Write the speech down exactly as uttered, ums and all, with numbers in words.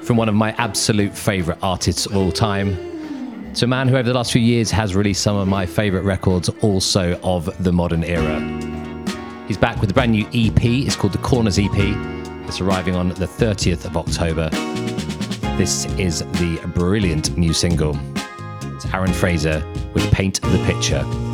from one of my absolute favourite artists of all time to a man who over the last few years has released some of my favourite records also of the modern era. He's back with a brand new E P. It's called the Corners E P. It's arriving on the thirtieth of October. This is the brilliant new single. It's Aaron Fraser with Paint the Picture.